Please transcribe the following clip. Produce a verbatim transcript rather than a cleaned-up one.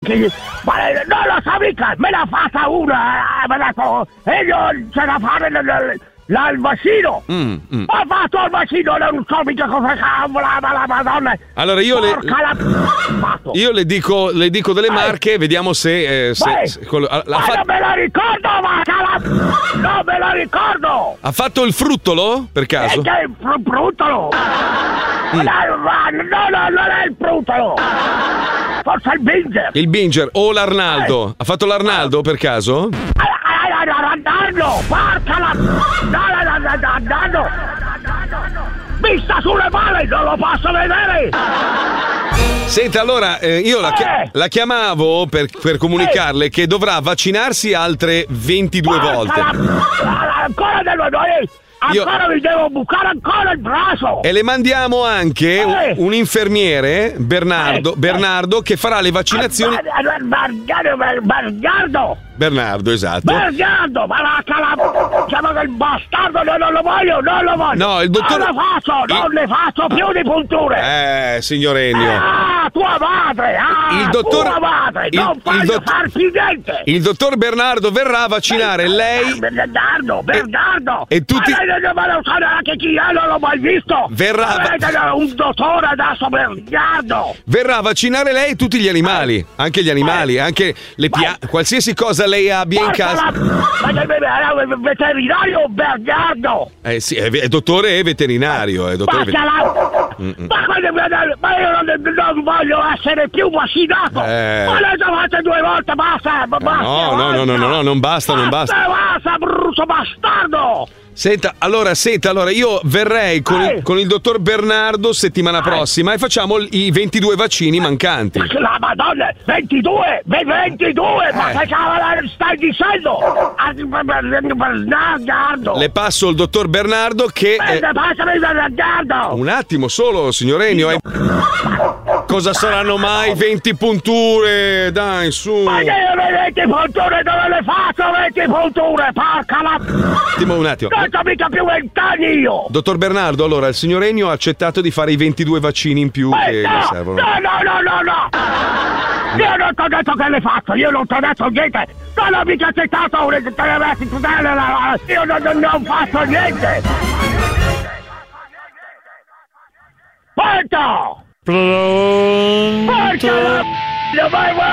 chi, ma non lo so mica, me l'ha fatta una, eh, me l'ha detto, e io c'è da fare l, l, l, il vaccino. Mm, mm. Ho fatto il vaccino, non so mica come cavolo, ma la madonna. Allora io le, la... io le dico, le dico delle marche, vediamo se, eh, se, se quello, la, ma fa... non me la ricordo, ma cala... non me la ricordo. Ha fatto il fruttolo, per caso? E che è il fr- fruttolo? Mm. No, no, no, non è il fruttolo. Forse il Binger. Il Binger o l'Arnaldo. Eh. Ha fatto l'Arnaldo per caso? Arnaldo, porca la... No, no, no, no, Arnaldo. Mi sta sulle mani, non lo posso vedere. Senta, allora, eh, io la, chi- la chiamavo per, per comunicarle che dovrà vaccinarsi altre ventidue porca volte. La... Ancora dello noi. Ancora io... mi devo bucare ancora il braccio! E le mandiamo anche eh. un, un infermiere, Bernardo, eh. Bernardo, che farà le vaccinazioni. Bernardo! Bernardo, esatto. Bernardo, ma la cala... Chiamo che il bastardo, non, non lo voglio, non lo voglio! No, il dottor... Non lo faccio, il... non ne faccio più di punture! Eh, signor Ennio! Ah, tua madre! Ah, il dottor... tua madre! Il, non voglio dott... farti niente! Il dottor Bernardo verrà a vaccinare Beh, lei... Bernardo, Bernardo! E, e tutti... Ma non so neanche chi è, non l'ho mai visto! Verrà... Un dottore adesso, Bernardo! Verrà a vaccinare lei e tutti gli animali, eh. anche gli animali, eh. anche le piante, qualsiasi cosa lei abbia in casa. Ma che veterinario Bernardo! Eh sì, è, è dottore e veterinario, è dottore vet- la... ma, ma io non, non voglio essere più vaccinato! Eh. Ma le ho fatte due volte, basta! basta no, no, no, no, no, no, non basta, non basta! Basta, brutto bastardo! Senta, allora, senta, allora io verrei con, il, con il dottor Bernardo settimana prossima e facciamo i ventidue vaccini mancanti. La Madonna, ventidue, ventidue, eh. ma che cavolo stai dicendo? Bernardo. Le passo il dottor Bernardo che... Eh, passami Bernardo. Un attimo solo, signor Ennio. È... Cosa saranno mai venti punture? Dai, su. Ma io le venti punture dove le faccio venti punture? Porca la... Un attimo, un attimo. Non ho mica più vent'anni io! Dottor Bernardo, allora il signor Ennio ha accettato di fare i ventidue vaccini in più eh che no, le servono. No, no, no, no, no! Io non ti ho detto che le faccio, io non ti ho detto niente! Non ho mica accettato un... Io non, non, non faccio niente! Pronto! Pronto! Porca la...